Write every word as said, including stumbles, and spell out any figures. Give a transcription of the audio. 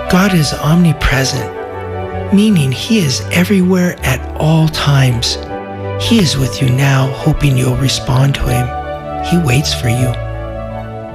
God is omnipresent, meaning He is everywhere at all times. He is with you now, hoping you'll respond to Him. He waits for you.